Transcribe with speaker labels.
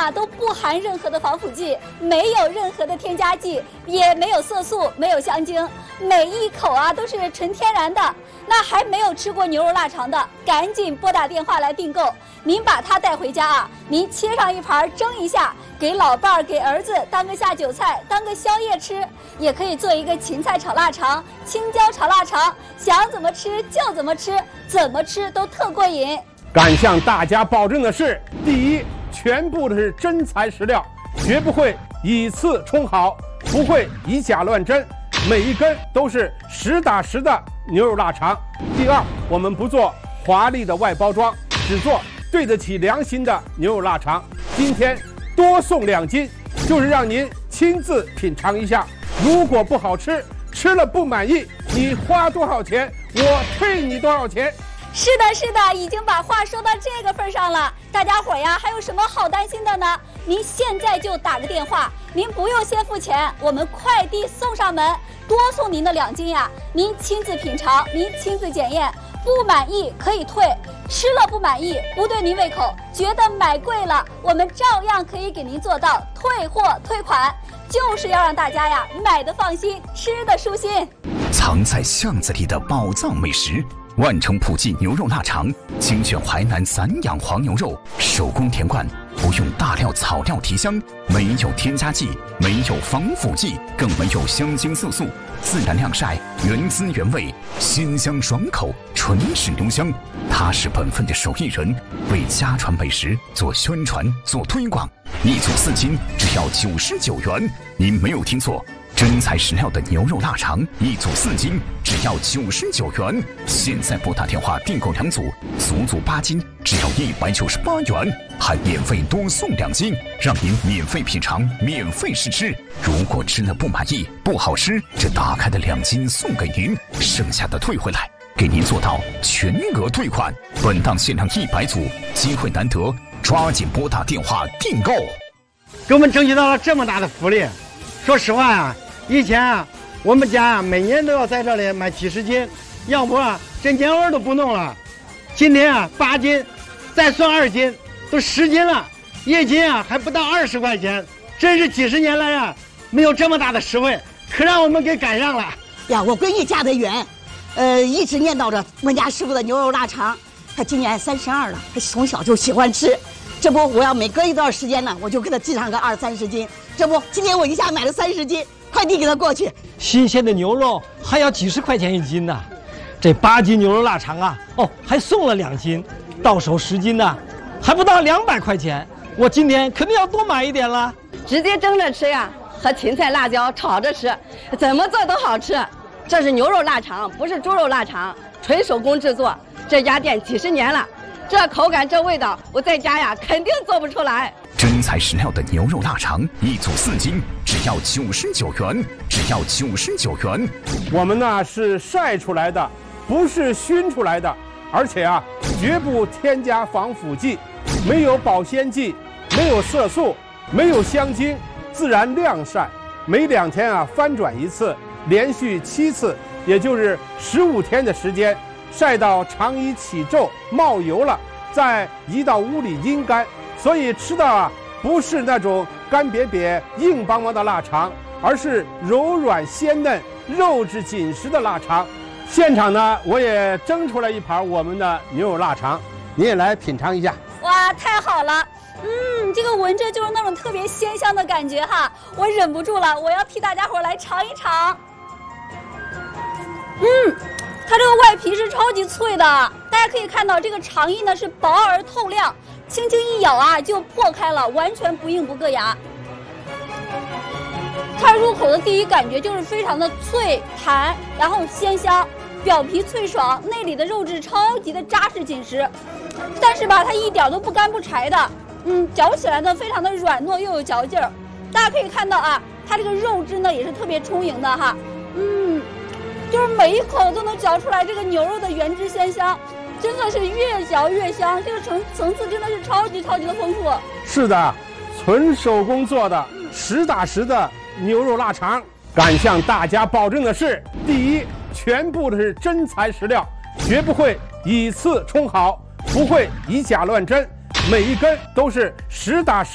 Speaker 1: 啊都不含任何的防腐剂，没有任何的添加剂，也没有色素，没有香精，每一口啊都是纯天然的。那还没有吃过牛肉腊肠的，赶紧拨打电话来订购。您把它带回家啊，您切上一盘蒸一下，给老伴儿、给儿子当个下酒菜，当个宵夜吃，也可以做一个芹菜炒腊肠、青椒炒腊肠，想怎么吃就怎么吃，怎么吃都特过瘾。
Speaker 2: 敢向大家保证的是，第一，全部的是真材实料，绝不会以次充好，不会以假乱真，每一根都是实打实的牛肉腊肠。第二，我们不做华丽的外包装，只做对得起良心的牛肉腊肠。今天多送2斤，就是让您亲自品尝一下。如果不好吃，吃了不满意，你花多少钱，我退你多少钱。
Speaker 1: 是的，是的，已经把话说到这个份上了。大家伙呀，还有什么好担心的呢？您现在就打个电话，您不用先付钱，我们快递送上门，多送您的2斤呀。您亲自品尝，您亲自检验，不满意可以退，吃了不满意，不对您胃口，觉得买贵了，我们照样可以给您做到退货退款，就是要让大家呀买的放心，吃的舒心。
Speaker 3: 藏在巷子里的宝藏美食。万城普记牛肉腊肠，精选淮南散养黄牛肉，手工填灌，不用大料草料提香，没有添加剂，没有防腐剂，更没有香精色素，自然晾晒，原汁原味，鲜香爽口，纯是牛香。他是本分的手艺人，为家传美食做宣传做推广，一组4斤只要99元，您没有听错。真材实料的牛肉腊肠，一组4斤只要99元。现在拨打电话订购2组，足足8斤只要198元，还免费多送2斤，让您免费品尝，免费试吃。如果吃了不满意，不好吃，这打开的2斤送给您，剩下的退回来，给您做到全额退款。本档限量100组，机会难得，抓紧拨打电话订购。
Speaker 4: 给我们争取到了这么大的福利，说实话呀。以前啊，我们家每年都要在这里买几十斤，要不啊，这年味都不弄了。今天啊，8斤，再算2斤，都10斤了，1斤啊还不到20块钱，真是几十年来啊没有这么大的实惠，可让我们给赶上了
Speaker 5: 呀！我闺女嫁得远，一直念叨着我家师傅的牛肉腊肠，她今年32了，她从小就喜欢吃。这不，我要每隔一段时间呢，我就给她寄上个20-30斤。这不，今天我一下买了30斤。快递给他过去，
Speaker 6: 新鲜的牛肉还要几十块钱1斤呢。这8斤牛肉腊肠啊，还送了2斤，到手10斤呢，还不到200块钱。我今天肯定要多买一点了。
Speaker 7: 直接蒸着吃呀，和芹菜辣椒炒着吃，怎么做都好吃。这是牛肉腊肠，不是猪肉腊肠，纯手工制作。这家店几十年了，这口感这味道，我在家呀肯定做不出来。
Speaker 3: 真材实料的牛肉腊肠，一组4斤只要99元，只要99元。
Speaker 2: 我们呢是晒出来的，不是熏出来的，而且啊绝不添加防腐剂，没有保鲜剂，没有色素，没有香精，自然晾晒，每2天啊翻转1次，连续7次，也就是15天的时间，晒到肠衣起皱冒油了，再移到屋里阴干。所以吃到啊，不是那种干瘪瘪、硬邦邦的腊肠，而是柔软鲜嫩、肉质紧实的腊肠。现场呢，我也蒸出来一盘我们的牛肉腊肠，你也来品尝一下。
Speaker 1: 哇，太好了！这个闻着就是那种特别鲜香的感觉哈，我忍不住了，我要替大家伙来尝一尝。它这个外皮是超级脆的，大家可以看到这个肠衣呢是薄而透亮，轻轻一咬啊就破开了，完全不硬不硌牙。它入口的第一感觉就是非常的脆弹，然后鲜香，表皮脆爽，内里的肉质超级的扎实紧实，但是吧它一点都不干不柴的，嚼起来呢非常的软糯又有嚼劲儿。大家可以看到啊，它这个肉质呢也是特别充盈的哈，就是每一口都能嚼出来这个牛肉的原汁鲜香，真的是越嚼越香，这个层次真的是超级的丰富。
Speaker 2: 是的，纯手工做的，实打实的牛肉腊肠。敢向大家保证的是，第一，全部的是真材实料，绝不会以次充好，不会以假乱真，每一根都是实打实。